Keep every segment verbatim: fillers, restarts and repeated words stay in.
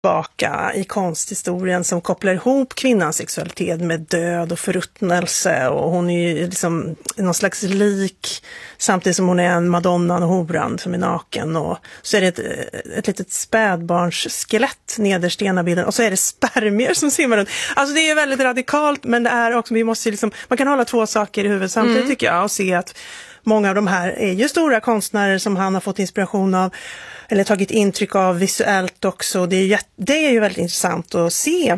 tillbaka i konsthistorien som kopplar ihop kvinnans sexualitet med död och förruttnelse, och hon är ju liksom någon slags lik samtidigt som hon är en madonnan och horan som är naken, och så är det ett, ett litet spädbarns skelett nederst i ena bilden, och så är det spermier som simmar runt. Alltså det är väldigt radikalt, men det är också, vi måste liksom, man kan hålla två saker i huvudet samtidigt mm. tycker jag, och se att många av de här är ju stora konstnärer som han har fått inspiration av eller tagit intryck av visuellt också. Det är ju, det är ju väldigt intressant att se.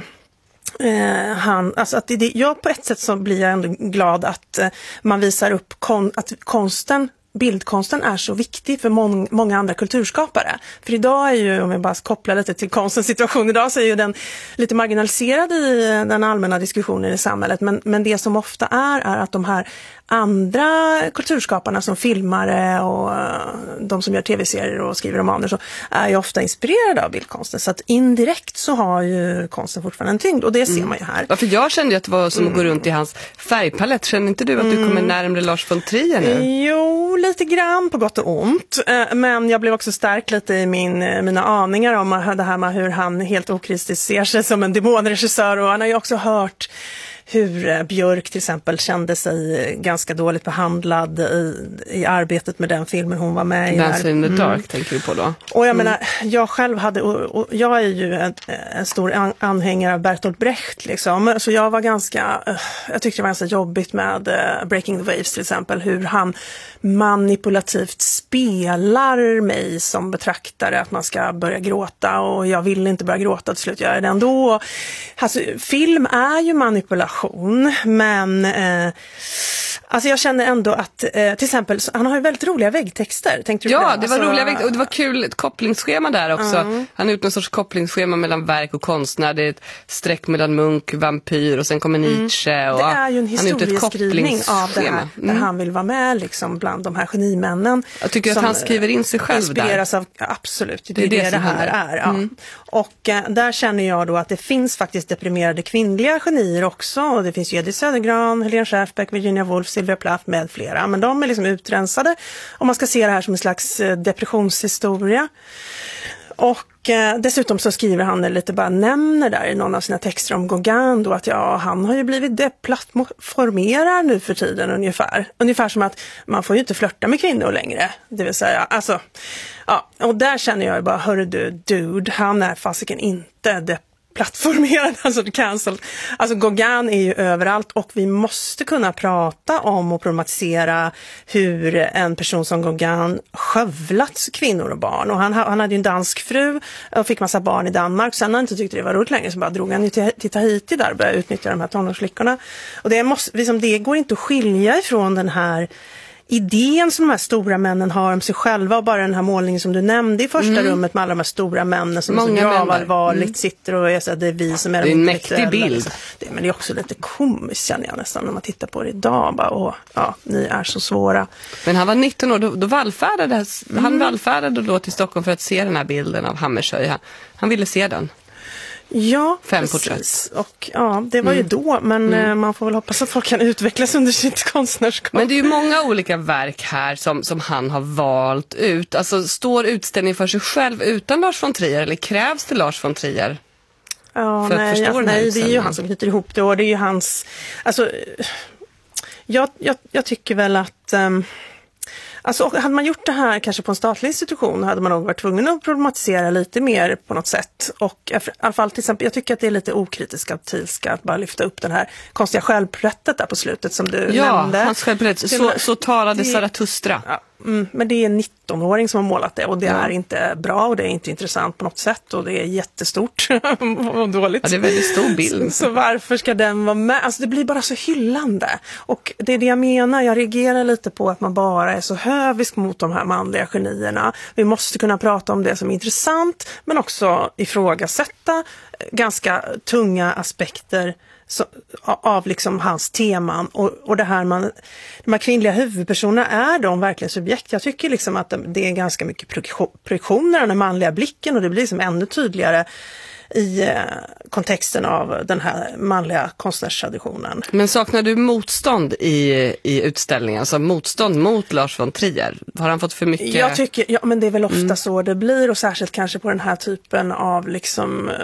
Eh, han, alltså att det, det, jag på ett sätt så blir jag ändå glad att eh, man visar upp kon, att konsten, bildkonsten är så viktig för mång, många andra kulturskapare. För idag är ju, om jag bara kopplar lite till konstens situation idag, så är ju den lite marginaliserad i den allmänna diskussionen i samhället. Men, men det som ofta är, är att de här andra kulturskaparna som filmare och de som gör tv-serier och skriver romaner så är ju ofta inspirerade av bildkonsten. Så att indirekt så har ju konsten fortfarande en tyngd, och det ser man ju här. Ja, för jag kände ju att det var som att gå runt i hans färgpalett. Känner inte du att du kommer närmare Lars von Trier nu? Jo, lite grann på gott och ont. Men jag blev också stark lite i min, mina aningar om det här med hur han helt okritiskt ser sig som en demonregissör, och han har ju också hört hur Björk till exempel kände sig ganska dåligt behandlad i, i arbetet med den filmen hon var med i. Dancer in the Dark mm. tänker du på då? Och jag mm. menar, jag själv hade, och, och jag är ju en, en stor an, anhängare av Bertolt Brecht liksom, så jag var ganska, uh, jag tyckte det var ganska jobbigt med uh, Breaking the Waves till exempel, hur han manipulativt spelar mig som betraktare att man ska börja gråta, och jag vill inte börja gråta, till slut gör jag det ändå. Alltså, film är ju manipulation, men eh, alltså jag känner ändå att eh, till exempel, han har ju väldigt roliga väggtexter. Tänkte du ja, det? det var alltså, roliga väggtexter, och det var kul ett kopplingsschema där också. Mm. Han har gjort någon sorts kopplingsschema mellan verk och konstnär. Det är ett streck mellan Munk, vampyr och sen kommer Nietzsche. Mm. Och det är ju en historieskrivning av det här, mm. där han vill vara med liksom bland de här genimännen. Jag tycker att han skriver in sig själv inspireras där. Av, absolut, det är det det, det här är. Ja. Mm. Och eh, där känner jag då att det finns faktiskt deprimerade kvinnliga genier också. Och det finns ju Edith Södergran, Helene Scherfbeck, Virginia Woolf, Sylvia Plath med flera. Men de är liksom utrensade. Och man ska se det här som en slags depressionshistoria. Och eh, dessutom så skriver han lite, bara nämner där i någon av sina texter om Gauguin då, att ja, han har ju blivit deplattformerad nu för tiden ungefär. Ungefär som att man får ju inte flirta med kvinnor längre. Det vill säga, alltså, ja, och där känner jag ju bara, hörru du, dude, han är fasiken inte deplattformerad. plattformerad, alltså cancel. Alltså Gauguin är ju överallt, och vi måste kunna prata om och problematisera hur en person som Gauguin skövlat kvinnor och barn. Och han, han hade ju en dansk fru och fick massa barn i Danmark. Sen när han inte tyckte det var roligt längre så bara drog han till, till Tahiti där och började utnyttja de här tonårsflickorna. Och det, måste, liksom, det går inte att skilja ifrån den här idén som de här stora männen har om sig själva, och bara den här målningen som du nämnde i första mm. rummet med alla de här stora männen som Många så gravallvarligt mm. sitter och är så att det är vi som är det är en mäktig bild. Liksom. Det, men det är också lite komiskt känner jag nästan när man tittar på det idag. Bara, åh, ja, ni är så svåra. Men han var nitton år, då, då vallfärdade mm. han vallfärdade då till Stockholm för att se den här bilden av Hammershøi. Han, han ville se den. Ja, Fem precis. Porträtt. Och ja, det var mm. ju då, men mm. man får väl hoppas att folk kan utvecklas under sitt konstnärskap. Men det är ju många olika verk här som, som han har valt ut. Alltså, står utställningen för sig själv utan Lars von Trier, eller krävs det Lars von Trier? Ja, för nej, att förstå alltså, den här nej det är ju han som knyter ihop det, och det är ju hans, alltså, jag, jag, jag tycker väl att um, alltså, hade man gjort det här kanske på en statlig institution hade man nog varit tvungen att problematisera lite mer på något sätt. Och i alla fall till exempel, jag tycker att det är lite okritiskt av Thielska att bara lyfta upp den här konstiga självporträttet där på slutet som du ja, nämnde. Ja, hans självporträtt. Så, så talade Zarathustra. Ja, mm, men det är en nittonåring som har målat det, och det ja. är inte bra och det är inte intressant på något sätt, och det är jättestort och dåligt. Ja, det är en väldigt stor bild. Så, så varför ska den vara med? Alltså det blir bara så hyllande. Och det är det jag menar, jag reagerar lite på att man bara är så hövisk mot de här manliga genierna. Vi måste kunna prata om det som är intressant, men också ifrågasätta ganska tunga aspekter så, av liksom hans teman, och, och det här man, de här kvinnliga huvudpersonerna, är de verkligen subjekt? Jag tycker liksom att det är ganska mycket projektion, projektioner av den manliga blicken, och det blir liksom ännu tydligare i eh, kontexten av den här manliga konstnärstraditionen. Men saknar du motstånd i, i utställningen? Alltså motstånd mot Lars von Trier? Har han fått för mycket? Jag tycker, ja men det är väl ofta mm. så det blir, och särskilt kanske på den här typen av liksom